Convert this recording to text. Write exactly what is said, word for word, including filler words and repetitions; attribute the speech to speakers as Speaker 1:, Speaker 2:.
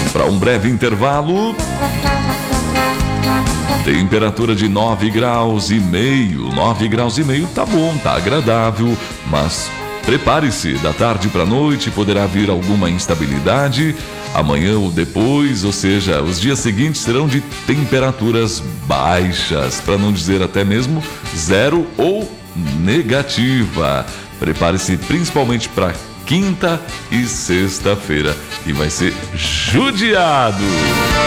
Speaker 1: para um breve intervalo. Temperatura de nove graus e meio. nove graus e meio tá bom, tá agradável, mas prepare-se, da tarde para a noite poderá vir alguma instabilidade. Amanhã ou depois, ou seja, os dias seguintes serão de temperaturas baixas, para não dizer até mesmo zero ou negativa. Prepare-se principalmente para quinta e sexta-feira, que vai ser judiado.